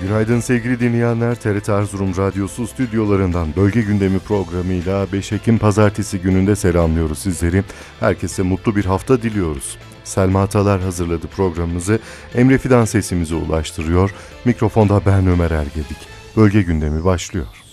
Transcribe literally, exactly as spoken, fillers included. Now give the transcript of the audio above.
Günaydın sevgili dinleyenler, T R T Erzurum Radyosu stüdyolarından Bölge Gündemi programıyla beş Ekim Pazartesi gününde selamlıyoruz sizleri. Herkese mutlu bir hafta diliyoruz. Selma Atalar hazırladı programımızı, Emre Fidan sesimize ulaştırıyor. Mikrofonda ben Ömer Ergedik. Bölge Gündemi başlıyor.